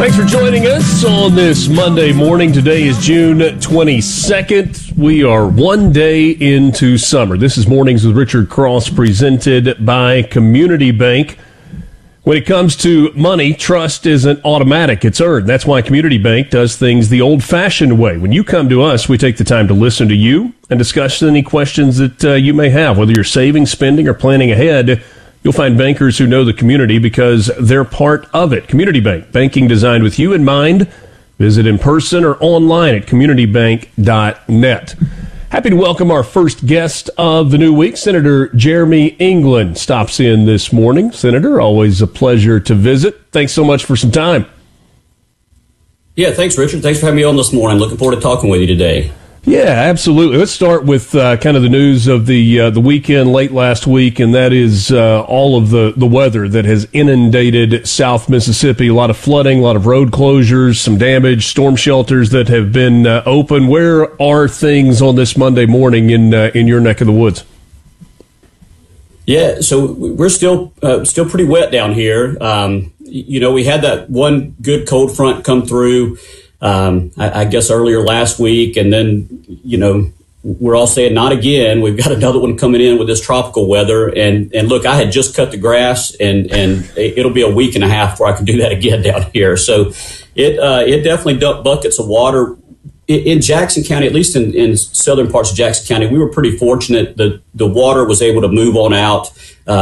Thanks for joining us on this Monday morning. Today is June 22nd. We are one day into summer. This is Mornings with Richard Cross, presented by Community Bank. When it comes to money, trust isn't automatic. It's earned. That's why Community Bank does things the old-fashioned way. When you come to us, we take the time to listen to you and discuss any questions that you may have. Whether you're saving, spending, or planning ahead, you'll find bankers who know the community because they're part of it. Community Bank, banking designed with you in mind. Visit in person or online at communitybank.net. Happy to welcome our first guest of the new week. Senator Jeremy England stops in this morning. Senator, always a pleasure to visit. Thanks so much for some time. Yeah, thanks, Richard. Thanks for having me on this morning. Looking forward to talking with you today. Yeah, absolutely. Let's start with kind of the news of the weekend late last week, and that is all of the weather that has inundated South Mississippi. A lot of flooding, a lot of road closures, some damage, storm shelters that have been open. Where are things on this Monday morning in your neck of the woods? Yeah, so we're still pretty wet down here. We had that one good cold front come through. I guess earlier last week, and then, we're all saying not again. We've got another one coming in with this tropical weather. And look, I had just cut the grass, and it'll be a week and a half before I can do that again down here. So it definitely dumped buckets of water. In Jackson County, at least in southern parts of Jackson County, we were pretty fortunate that the water was able to move on out.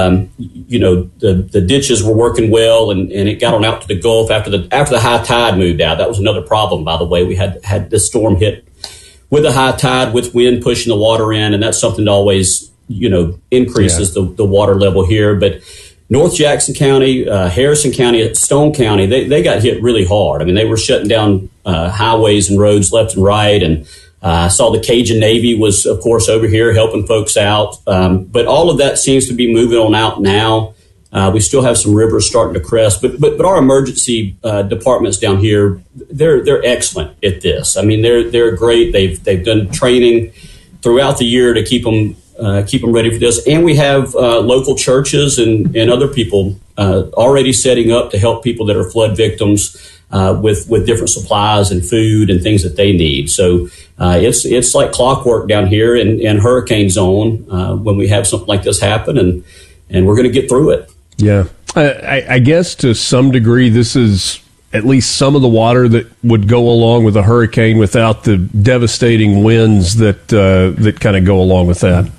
The ditches were working well, and it got on out to the Gulf after the high tide moved out. That was another problem, by the way. We had this storm hit with a high tide, with wind pushing the water in, and that's something that always increases the water level here. But North Jackson County, Harrison County, Stone County, they got hit really hard. I mean, they were shutting down highways and roads left and right. And I saw the Cajun Navy was, of course, over here helping folks out. But all of that seems to be moving on out now. We still have some rivers starting to crest. But our emergency departments down here, they're excellent at this. I mean, they're great. They've done training throughout the year to keep them ready for this. And we have local churches and other people already setting up to help people that are flood victims with different supplies and food and things that they need. So it's like clockwork down here in hurricane zone when we have something like this happen, and we're going to get through it. Yeah. I guess to some degree this is at least some of the water that would go along with a hurricane without the devastating winds that kind of go along with that.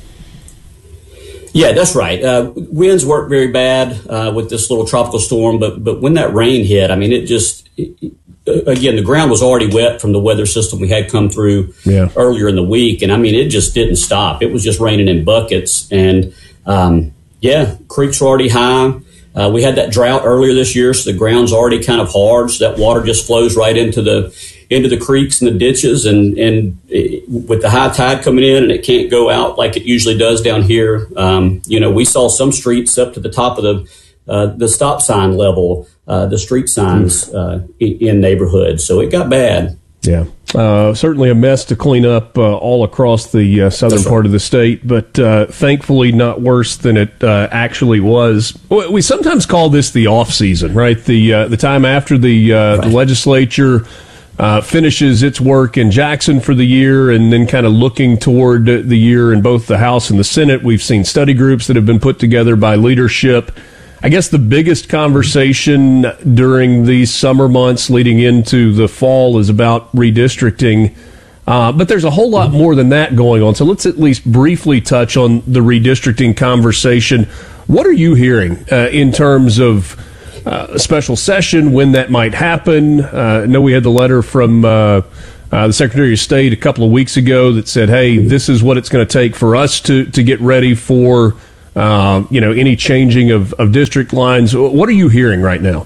Yeah, that's right. Winds weren't very bad with this little tropical storm, but when that rain hit, I mean, again, the ground was already wet from the weather system we had come through earlier in the week, and I mean, it just didn't stop. It was just raining in buckets, and creeks were already high. We had that drought earlier this year, so the ground's already kind of hard, so that water just flows right into the creeks and the ditches, and with the high tide coming in, and it can't go out like it usually does down here. We saw some streets up to the top of the stop sign level, the street signs in neighborhoods. So it got bad. Yeah. Certainly a mess to clean up all across the southern part of the state, but thankfully not worse than it actually was. We sometimes call this the off season, right? The time after the legislature finishes its work in Jackson for the year, and then kind of looking toward the year in both the House and the Senate. We've seen study groups that have been put together by leadership. I guess the biggest conversation during these summer months leading into the fall is about redistricting. But there's a whole lot more than that going on. So let's at least briefly touch on the redistricting conversation. What are you hearing in terms of a special session, when that might happen? I know we had the letter from the Secretary of State a couple of weeks ago that said, hey, this is what it's going to take for us to get ready for any changing of district lines. What are you hearing right now?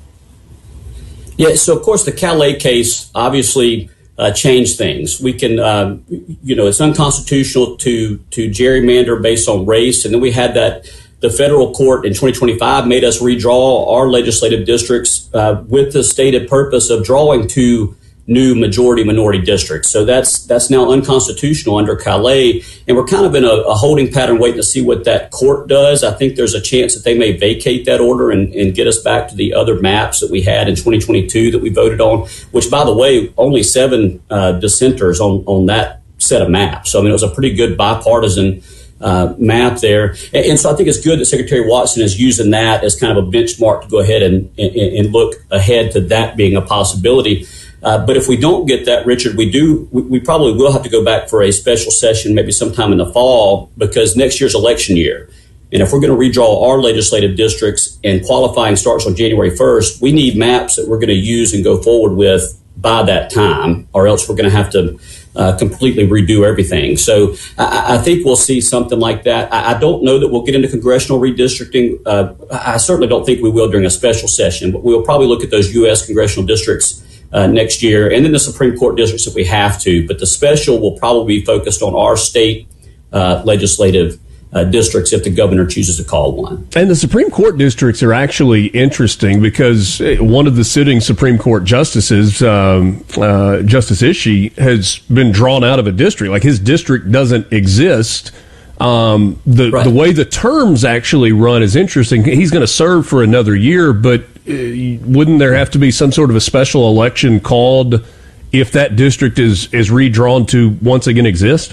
Yeah, so of course the Calais case obviously changed things. We can, it's unconstitutional to gerrymander based on race, and then we had that the federal court in 2025 made us redraw our legislative districts with the stated purpose of drawing to new majority-minority districts. So that's now unconstitutional under Calais, and we're kind of in a holding pattern waiting to see what that court does. I think there's a chance that they may vacate that order and get us back to the other maps that we had in 2022 that we voted on, which, by the way, only 7 dissenters on that set of maps. So, I mean, it was a pretty good bipartisan map there. And so I think it's good that Secretary Watson is using that as kind of a benchmark to go ahead and look ahead to that being a possibility. But if we don't get that, Richard, we probably will have to go back for a special session, maybe sometime in the fall, because next year's election year. And if we're going to redraw our legislative districts and qualifying starts on January 1st, we need maps that we're going to use and go forward with by that time, or else we're going to have to completely redo everything. So I think we'll see something like that. I don't know that we'll get into congressional redistricting. I certainly don't think we will during a special session, but we'll probably look at those U.S. congressional districts next year, and then the Supreme Court districts if we have to. But the special will probably be focused on our state legislative districts if the governor chooses to call one. And the Supreme Court districts are actually interesting because one of the sitting Supreme Court justices, Justice Ishii, has been drawn out of a district. Like, his district doesn't exist. The way the terms actually run is interesting. He's going to serve for another year, but wouldn't there have to be some sort of a special election called if that district is redrawn to once again exist?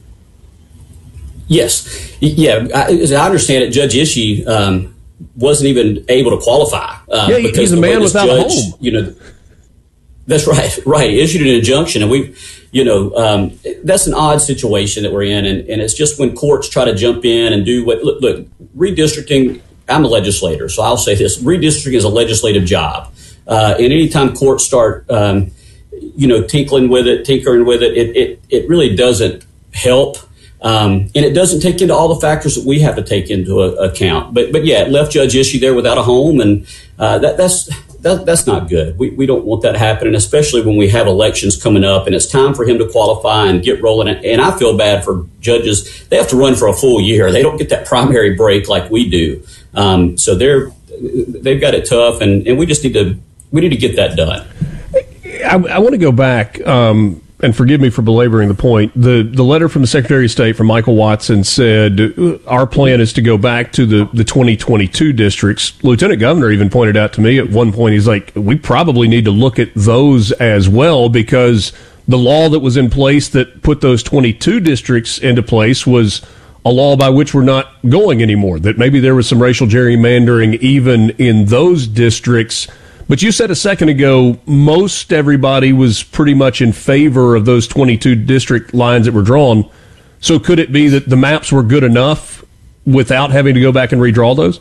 Yes. Yeah. As I understand it, Judge Ishii wasn't even able to qualify. Because he's a man without a home. That's right. Right. He issued an injunction, and that's an odd situation that we're in. And it's just when courts try to jump in and do what, look, redistricting, I'm a legislator, so I'll say this, redistricting is a legislative job. And anytime courts start, tinkering with it, it really doesn't help. And it doesn't take into all the factors that we have to take into account. But yeah, it left Judge Ishii there without a home, and that's not good. We don't want that happening, especially when we have elections coming up and it's time for him to qualify and get rolling. And I feel bad for judges. They have to run for a full year. They don't get that primary break like we do. So they've got it tough, and we just need to get that done. I want to go back. And forgive me for belaboring the point, the letter from the Secretary of State, from Michael Watson, said our plan is to go back to the 2022 districts. Lieutenant Governor even pointed out to me at one point, he's like, we probably need to look at those as well, because the law that was in place that put those 22 districts into place was a law by which we're not going anymore, that maybe there was some racial gerrymandering even in those districts. But you said a second ago, most everybody was pretty much in favor of those 22 district lines that were drawn. So could it be that the maps were good enough without having to go back and redraw those?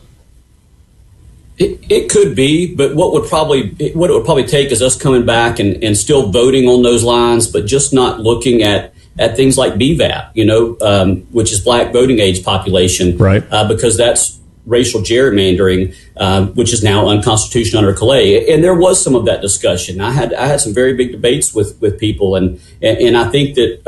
It could be, but what it would probably take is us coming back and still voting on those lines, but just not looking at things like BVAP, which is black voting age population, right? Because that's racial gerrymandering, which is now unconstitutional under Calais. And there was some of that discussion. I had some very big debates with people, and I think that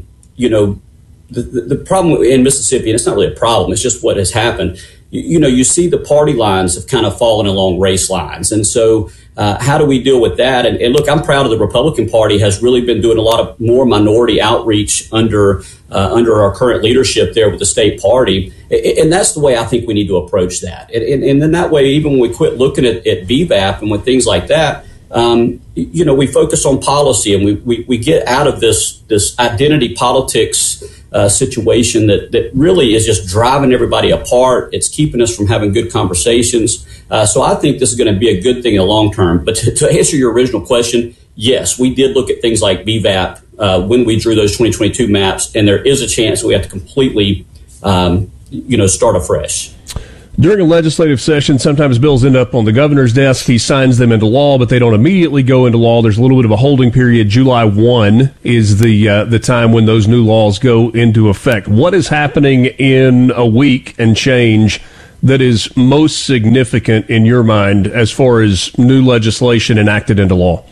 the problem in Mississippi, and it's not really a problem, it's just what has happened. You see the party lines have kind of fallen along race lines. And so how do we deal with that? And look, I'm proud of the Republican Party has really been doing a lot of more minority outreach under our current leadership there with the state party. And that's the way I think we need to approach that. And then that way, even when we quit looking at VBAP and with things like that, we focus on policy, and we get out of this identity politics situation that really is just driving everybody apart. It's keeping us from having good conversations. So I think this is going to be a good thing in the long term. But to answer your original question, yes, we did look at things like VVAP when we drew those 2022 maps, and there is a chance we have to completely, start afresh. During a legislative session, sometimes bills end up on the governor's desk. He signs them into law, but they don't immediately go into law. There's a little bit of a holding period. July 1 is the time when those new laws go into effect. What is happening in a week and change that is most significant in your mind as far as new legislation enacted into law?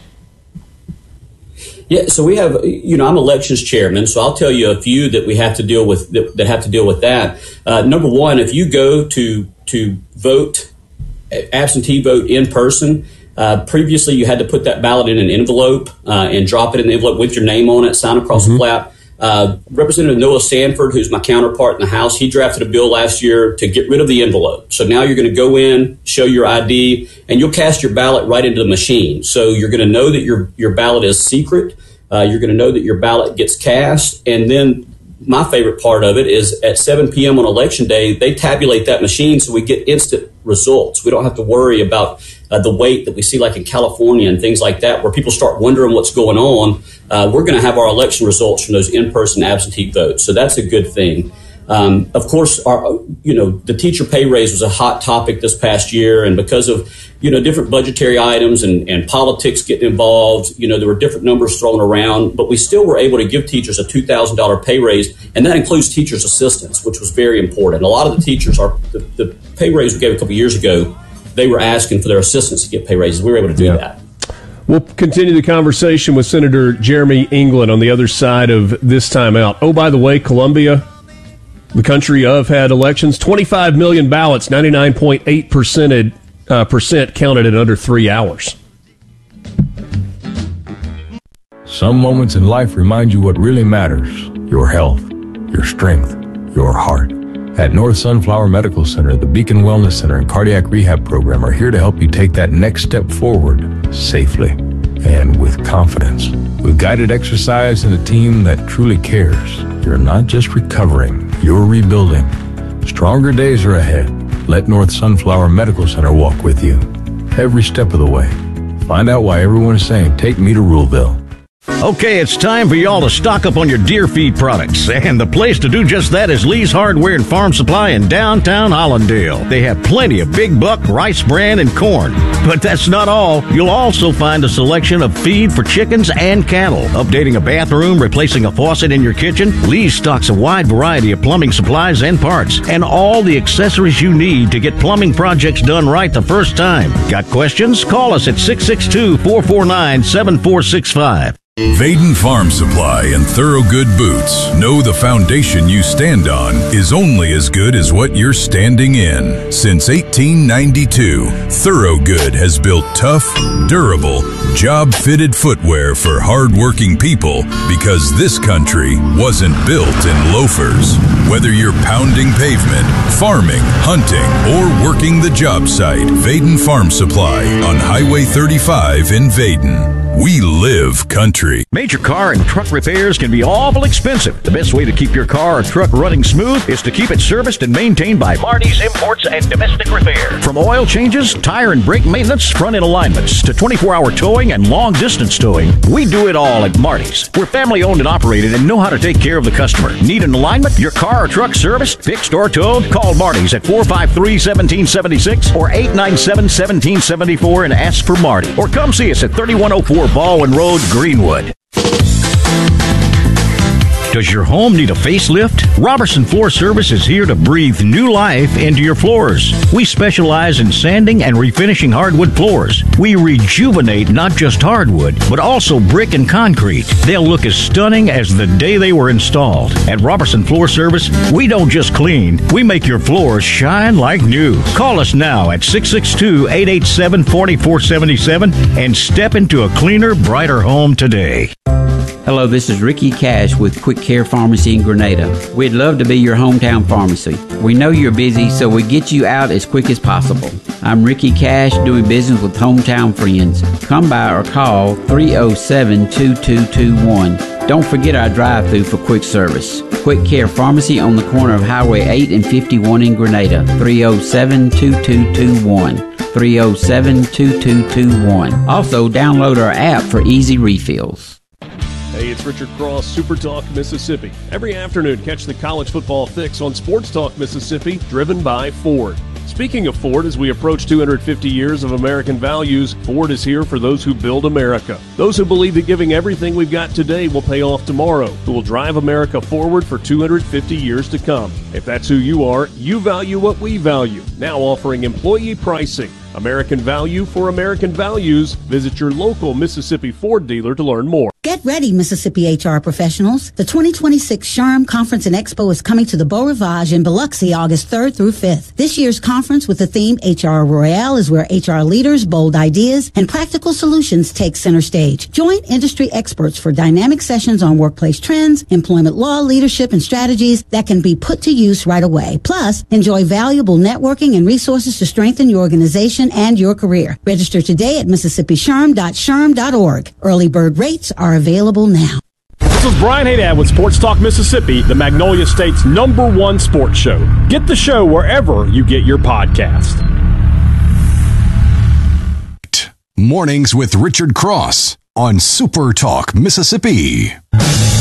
Yeah, so we have, I'm elections chairman, so I'll tell you a few that we have to deal with that have to deal with that. Number one, if you go to vote, absentee vote in person, Previously, you had to put that ballot in an envelope and drop it in the envelope with your name on it, sign across the flap. Representative Noah Sanford, who's my counterpart in the House, he drafted a bill last year to get rid of the envelope. So now you're going to go in, show your ID, and you'll cast your ballot right into the machine. So you're going to know that your ballot is secret. You're going to know that your ballot gets cast. And then my favorite part of it is at 7 p.m. on Election Day, they tabulate that machine so we get instant results. We don't have to worry about the wait that we see like in California and things like that, where people start wondering what's going on. We're going to have our election results from those in-person absentee votes. So that's a good thing. Of course, the teacher pay raise was a hot topic this past year. And because of, different budgetary items and politics getting involved, there were different numbers thrown around. But we still were able to give teachers a $2,000 pay raise. And that includes teachers' assistants, which was very important. A lot of the teachers, the pay raise we gave a couple years ago, they were asking for their assistants to get pay raises. We were able to do that. We'll continue the conversation with Senator Jeremy England on the other side of this timeout. Oh, by the way, Colombia, the country of had elections, 25 million ballots, 99.8% counted in under 3 hours. Some moments in life remind you what really matters: your health, your strength, your heart. At North Sunflower Medical Center, the Beacon Wellness Center and Cardiac Rehab Program are here to help you take that next step forward safely and with confidence. With guided exercise and a team that truly cares, you're not just recovering, you're rebuilding. Stronger days are ahead. Let North Sunflower Medical Center walk with you every step of the way. Find out why everyone is saying, take me to Ruleville. Okay, it's time for y'all to stock up on your deer feed products. And the place to do just that is Lee's Hardware and Farm Supply in downtown Hollandale. They have plenty of Big Buck, Rice Bran, and corn. But that's not all. You'll also find a selection of feed for chickens and cattle. Updating a bathroom, replacing a faucet in your kitchen, Lee's stocks a wide variety of plumbing supplies and parts, and all the accessories you need to get plumbing projects done right the first time. Got questions? Call us at 662-449-7465. Vaden Farm Supply and Thoroughgood Boots know the foundation you stand on is only as good as what you're standing in. Since 1892, Thoroughgood has built tough, durable, job-fitted footwear for hard-working people because this country wasn't built in loafers. Whether you're pounding pavement, farming, hunting, or working the job site, Vaden Farm Supply on Highway 35 in Vaden. We live country. Major car and truck repairs can be awful expensive. The best way to keep your car or truck running smooth is to keep it serviced and maintained by Marty's Imports and Domestic Repair. From oil changes, tire and brake maintenance, front-end alignments, to 24-hour towing and long-distance towing, we do it all at Marty's. We're family-owned and operated and know how to take care of the customer. Need an alignment, your car or truck serviced, fixed, or towed? Call Marty's at 453-1776 or 897-1774 and ask for Marty. Or come see us at 3104 Baldwin Road, Greenwood. Does your home need a facelift? Robertson Floor Service is here to breathe new life into your floors. We specialize in sanding and refinishing hardwood floors. We rejuvenate not just hardwood, but also brick and concrete. They'll look as stunning as the day they were installed. At Robertson Floor Service, we don't just clean, we make your floors shine like new. Call us now at 662-887-4477 and step into a cleaner, brighter home today. Hello, this is Ricky Cash with Quick Care Pharmacy in Grenada. We'd love to be your hometown pharmacy. We know you're busy, so we get you out as quick as possible. I'm Ricky Cash, doing business with hometown friends. Come by or call 307-2221. Don't forget our drive-thru for quick service. Quick Care Pharmacy on the corner of Highway 8 and 51 in Grenada. 307-2221. 307-2221. Also, download our app for easy refills. Hey, it's Richard Cross, Super Talk Mississippi. Every afternoon, catch the college football fix on Sports Talk Mississippi, driven by Ford. Speaking of Ford, as we approach 250 years of American values, Ford is here for those who build America. Those who believe that giving everything we've got today will pay off tomorrow, who will drive America forward for 250 years to come. If that's who you are, you value what we value. Now offering employee pricing. American value for American values. Visit your local Mississippi Ford dealer to learn more. Get ready, Mississippi HR professionals. The 2026 SHRM Conference and Expo is coming to the Beau Rivage in Biloxi August 3rd through 5th. This year's conference with the theme HR Royale is where HR leaders, bold ideas, and practical solutions take center stage. Join industry experts for dynamic sessions on workplace trends, employment law, leadership, and strategies that can be put to use right away. Plus, enjoy valuable networking and resources to strengthen your organization and your career. Register today at MississippiSHRM.SHRM.org. Early bird rates are available now. This is Brian Haydad with Sports Talk Mississippi, the Magnolia State's #1 sports show. Get the show wherever you get your podcast. Mornings with Richard Cross on Super Talk Mississippi.